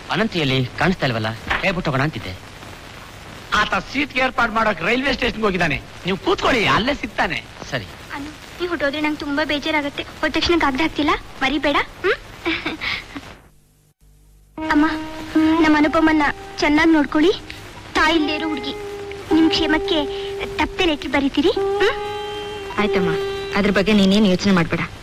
ಅನಂತಿಯಲ್ಲಿ ಕಾಣಿಸ್ತಾ ಇಲ್ವಲ್ಲ, ಹೇಳ್ಬಿಟ್ಟು ಹೋಗೋಣ ಅಂತಿದ್ದೆ. ಆತ ಸೀಟ್ಗೆ ಏರ್ಪಾಡು ಮಾಡೋಕೆ ರೈಲ್ವೆ ಸ್ಟೇಷನ್ಗೆ ಹೋಗಿದ್ದಾನೆ. ನೀವು ಕೂತ್ಕೊಳ್ಳಿ, ಅಲ್ಲೇ ಸಿಗ್ತಾನೆ. ಸರಿ. ನೀವು ಹೊಟ್ಟೋದ್ರೆ ನಂಗೆ ತುಂಬಾ ಬೇಜಾರಾಗುತ್ತೆ. ಹೋದ ತಕ್ಷಣ ಕಾಗ್ದ ಹಾಕ್ತಿಲ್ಲ, ಮರಿಬೇಡ. ಅಮ್ಮ, ನಮ್ಮ ಅನುಪಮನ್ನ ಚೆನ್ನಾಗಿ ನೋಡ್ಕೊಳ್ಳಿ. ತಾಯಿಲ್ದೇರು ಹುಡುಗಿ, ನಿಮ್ ಕ್ಷೇಮಕ್ಕೆ ತಪ್ಪದೆ ಲೆಟ್ರ್ ಬರೀತೀರಿ. ಆಯ್ತಮ್ಮ, ಅದ್ರ ಬಗ್ಗೆ ನೀನೇನು ಯೋಚನೆ ಮಾಡ್ಬೇಡ.